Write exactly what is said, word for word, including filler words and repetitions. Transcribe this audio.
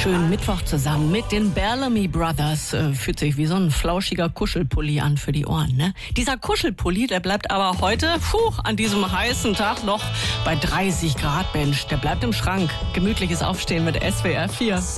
schönen Mittwoch zusammen mit den Bellamy Brothers. Äh, fühlt sich wie so ein flauschiger Kuschelpulli an für die Ohren, ne? Dieser Kuschelpulli, der bleibt aber heute, puh, an diesem heißen Tag noch bei dreißig Grad, Mensch. Der bleibt im Schrank. Gemütliches Aufstehen mit S W R vier.